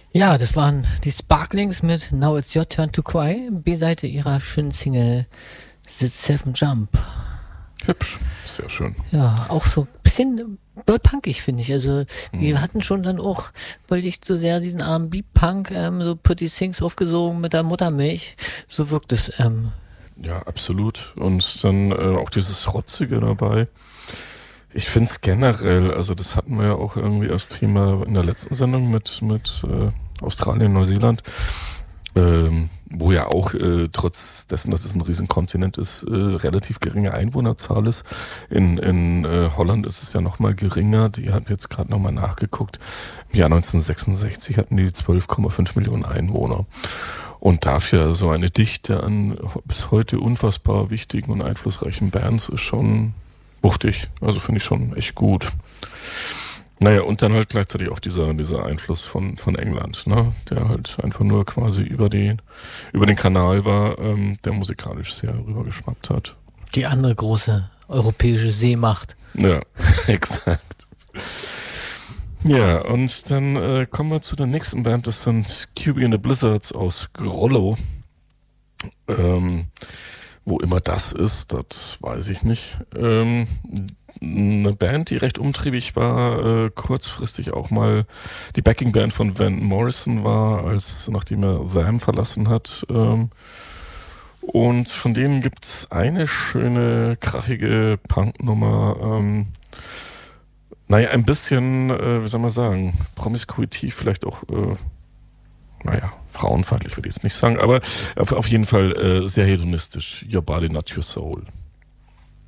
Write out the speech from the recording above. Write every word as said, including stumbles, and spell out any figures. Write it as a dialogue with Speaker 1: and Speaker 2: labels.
Speaker 1: Ja, das waren die Sparklings mit Now It's Your Turn to Cry, B-Seite ihrer schönen Single Sit Seven Jump.
Speaker 2: Hübsch, sehr schön.
Speaker 1: Ja, auch so ein bisschen doll punkig, finde ich. Also
Speaker 2: Mhm.
Speaker 1: wir hatten schon dann auch, weil ich so sehr diesen R and B-Punk, ähm, so Pretty Things aufgesogen mit der Muttermilch. So wirkt es. Ähm.
Speaker 2: Ja, absolut. Und dann äh, auch dieses Rotzige dabei. Ich finde es generell, also das hatten wir ja auch irgendwie als Thema in der letzten Sendung mit, mit äh, Australien, Neuseeland, ähm, wo ja auch äh, trotz dessen, dass es ein Riesenkontinent ist, äh, relativ geringe Einwohnerzahl ist. In, in äh, Holland ist es ja nochmal geringer. Die hatten jetzt gerade nochmal nachgeguckt. Im Jahr neunzehnhundertsechsundsechzig hatten die zwölf Komma fünf Millionen Einwohner. Und dafür so eine Dichte an bis heute unfassbar wichtigen und einflussreichen Bands ist schon wuchtig. Also finde ich schon echt gut. Naja, und dann halt gleichzeitig auch dieser, dieser Einfluss von, von England, ne, der halt einfach nur quasi über den, über den Kanal war, ähm, der musikalisch sehr rübergeschwappt hat.
Speaker 1: Die andere große europäische Seemacht.
Speaker 2: Ja, exakt. Ja, und dann äh, kommen wir zu der nächsten Band, das sind Q B and the Blizzards aus Grollo. Ähm, wo immer das ist, das weiß ich nicht. Ähm, eine Band, die recht umtriebig war, äh, kurzfristig auch mal die Backingband von Van Morrison war, als nachdem er Them verlassen hat. Ähm, und von denen gibt's eine schöne, krachige Punknummer. Ähm, naja, ein bisschen, äh, wie soll man sagen, promiskuitiv, vielleicht auch, äh, naja, frauenfeindlich würde ich jetzt nicht sagen, aber auf, auf jeden Fall äh, sehr hedonistisch. Your Body, Not Your Soul.